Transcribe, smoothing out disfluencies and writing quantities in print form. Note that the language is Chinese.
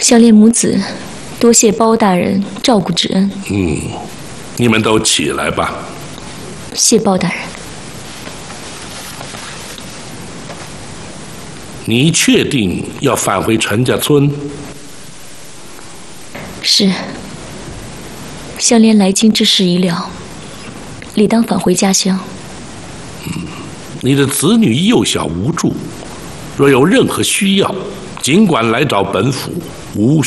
香莲母子，多谢包大人照顾之恩。 你们都起来吧。 谢包大人。 你确定要返回陈家村？ 是。香莲来京之事已了，理当返回家乡。 你的子女幼小无助，若有任何需要，尽管来找本府，无